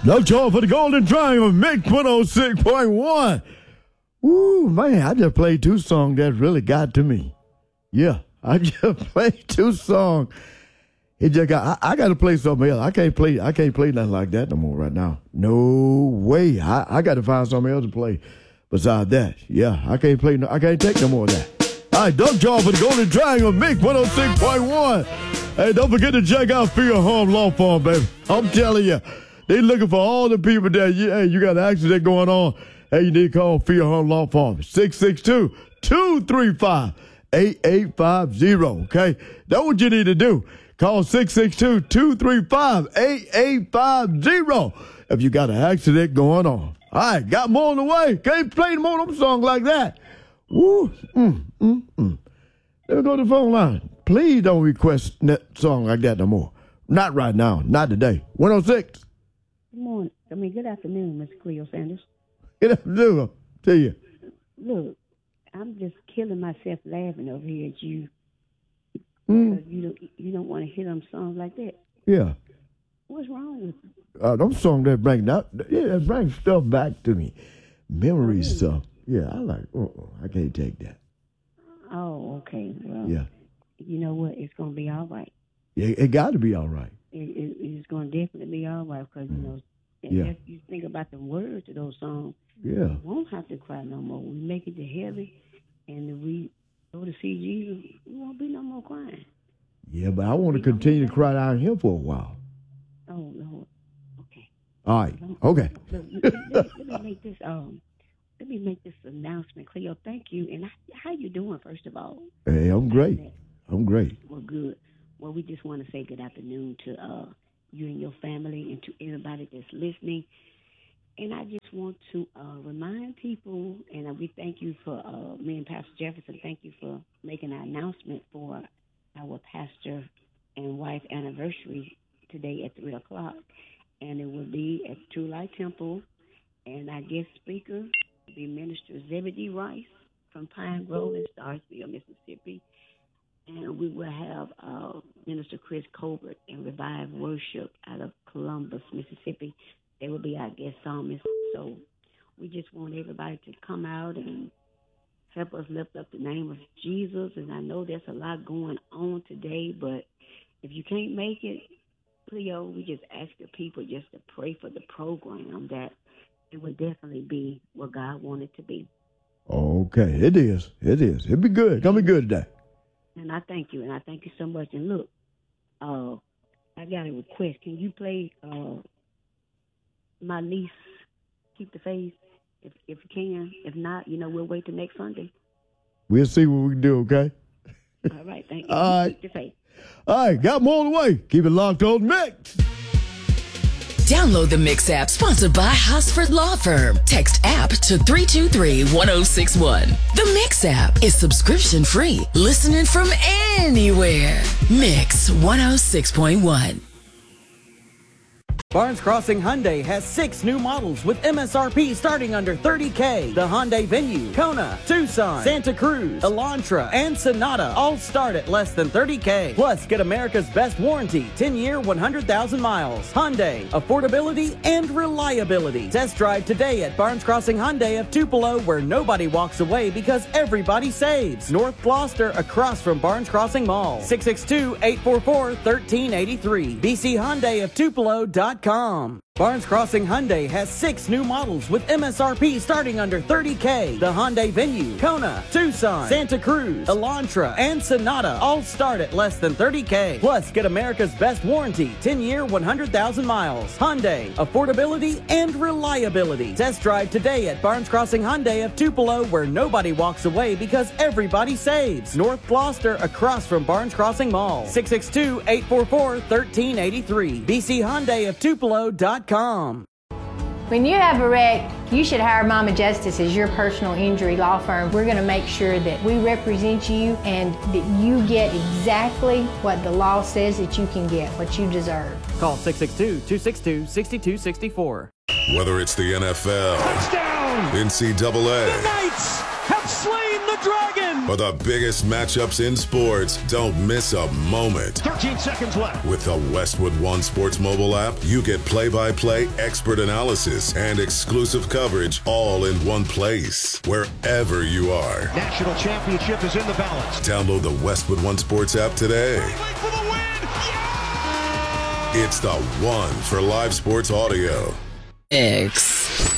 No joy for the Golden Triangle, Mix 106.1. Ooh, man, I just played two songs that really got to me. Yeah, I just played two songs. It just got. I got to play something else. I can't play nothing like that no more right now. No way. I got to find something else to play besides that. Yeah, I can't take no more of that. All right, Doug Jaw for the Golden Triangle, Mix 106.1. Hey, don't forget to check out Field Home Law Firm, baby. I'm telling you, they looking for all the people that, you got an accident going on. Hey, you need to call Field Home Law Firm, 662-235-8850, okay? That's what you need to do. Call 662-235-8850 if you got an accident going on. All right, got more on the way. Can't play more of them songs like that. Woo, Let me go to the phone line. Please don't request that song like that no more. Not right now. Not today. 106. Good morning. Good afternoon, Mr. Cleo Sanders. Good afternoon to you. Look, I'm just killing myself laughing over here at you. You don't want to hear them songs like that. Yeah. What's wrong with you? Them songs that bring stuff back to me. Memory stuff. Yeah, I like, I can't take that. Oh, okay. Well, yeah. You know what? It's going to be all right. Yeah, it got to be all right. It's going to definitely be all right because, if you think about the words of those songs, you won't have to cry no more. We make it to heaven and we go to see Jesus, there won't be no more crying. Yeah, but I want to continue to cry down here for a while. Oh, Lord. Okay. All right. Okay. Let me make this announcement, Cleo. Thank you. And how you doing, first of all? Hey, I'm great. I'm great. Well, good. Well, we just want to say good afternoon to you and your family and to everybody that's listening. And I just want to remind people, and we thank you for, me and Pastor Jefferson, thank you for making an announcement for our pastor and wife anniversary today at 3 o'clock. And it will be at True Light Temple. And our guest speaker will be Minister Zebedee Rice from Pine Grove in Starsville, Mississippi. And we will have Minister Chris Colbert and Revive Worship out of Columbus, Mississippi. They will be our guest psalmists. So we just want everybody to come out and help us lift up the name of Jesus. And I know there's a lot going on today, but if you can't make it, Cleo, we just ask the people just to pray for the program that it would definitely be what God wanted to be. Okay, it is. It is. It'll be good. It'll be good today. And I thank you. And I thank you so much. And look, I got a request. Can you play my niece, Keep the Faith, if you can? If not, we'll wait till next Sunday. We'll see what we can do, okay? All right, thank you. All right. Keep the Faith. All right, got more on the way. Keep it locked on Mix. Download the Mix app, sponsored by Hosford Law Firm. Text app to 323-1061. The Mix app is subscription free. Listening from anywhere. Mix 106.1. Barnes Crossing Hyundai has 6 new models with MSRP starting under $30K. The Hyundai Venue, Kona, Tucson, Santa Cruz, Elantra, and Sonata all start at less than $30K. Plus, get America's best warranty, 10-year, 100,000 miles. Hyundai, affordability and reliability. Test drive today at Barnes Crossing Hyundai of Tupelo, where nobody walks away because everybody saves. North Gloucester, across from Barnes Crossing Mall. 662-844-1383. BCHyundaiOfTupelo.com. Barnes Crossing Hyundai has 6 new models with MSRP starting under $30K. The Hyundai Venue, Kona, Tucson, Santa Cruz, Elantra, and Sonata all start at less than $30K. Plus, get America's best warranty, 10-year, 100,000 miles. Hyundai, affordability and reliability. Test drive today at Barnes Crossing Hyundai of Tupelo, where nobody walks away because everybody saves. North Gloucester, across from Barnes Crossing Mall. 662-844-1383. BCHyundaiOfTupelo.com. When you have a wreck, you should hire Mama Justice as your personal injury law firm. We're going to make sure that we represent you and that you get exactly what the law says that you can get, what you deserve. Call 662-262-6264. Whether it's the NFL, touchdown, NCAA, the Knights have slain the dragon, For the biggest matchups in sports, don't miss a moment. 13 seconds left. With the Westwood One Sports mobile app, you get play-by-play expert analysis and exclusive coverage all in one place, wherever you are. National championship is in the balance. Download the Westwood One Sports app today. For the win! Yeah! It's the one for live sports audio. X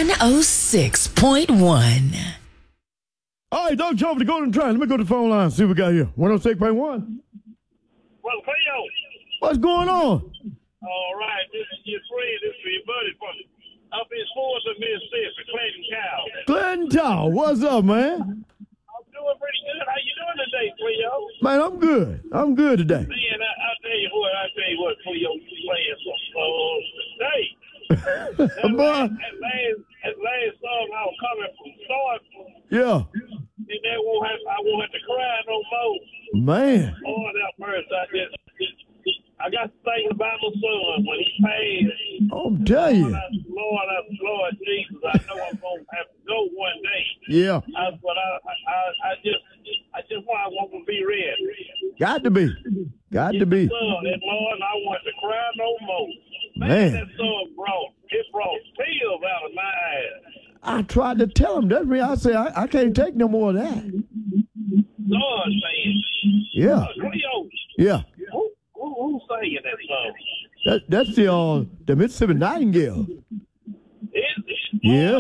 106.1. All right, Doug Joe for the Golden Triangle. Let me go to the phone line and see what we got here. 106.1. Well, Cleo. What's going on? All right, this is your friend, this is your buddy from up in Sports in Mississippi, Clinton Cow. Clinton Tower, what's up, man? I'm doing pretty good. How you doing today, Cleo? Man, I'm good. I'm good today. Man, I tell you what, Cleo, you playing some today. Boy. That last song I was coming from start. Yeah. And I won't have to cry no more. Man. Lord, that first, I got to think about my son when he passed. I'll tell you. Lord Jesus, I know I'm going to have to go one day. Yeah. But I just want to be ready. Got to be. Got to be. Son, and Lord, I want to cry no more. Man. That song brought tears out of my eyes. I tried to tell him. That's me. I said, I can't take no more of that. Lord, man. Yeah. Cleo. Yeah. Who's saying that song? That's the Mississippi Nightingale. Is it? Yeah.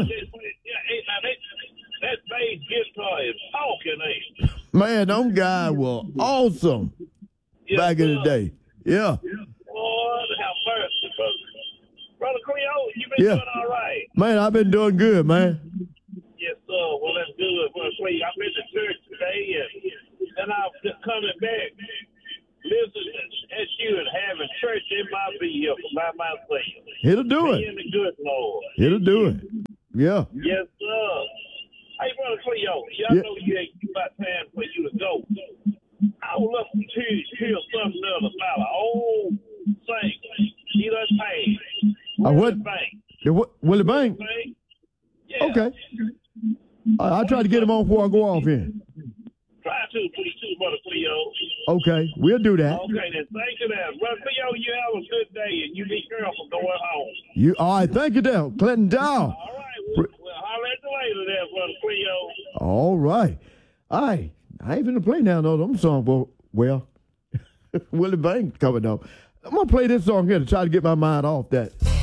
That bass guitar is talking, ain't it? Man, them guys were awesome back in the day. Yeah. Lord, have mercy, brother Cleo, you been doing all right? Man, I've been doing good, man. Yes, sir. Well, that's good. Well, Cleo, I've been to church today, and I'm just coming back. Listening at you and having church in my vehicle by myself. It'll do it. Being the good Lord. It'll do it. Yeah. Yes, sir. Hey, brother Cleo, y'all know you ain't about time for you to go. I would love to hear something else about an old thing. He done paid. What? Willie Bank? Yeah. Okay. I'll try to get him on before I go off here. Try to, please, brother Cleo. Okay, we'll do that. Okay, then thank you, then. Brother Cleo, you have a good day, and you be careful going home. All right, thank you, Dale. Clinton Dow. All right, we'll holler at you later there, brother Cleo. All right. All right. I ain't finna play now, no, them songs, but, well, Willie Banks coming up. I'm going to play this song here to try to get my mind off that.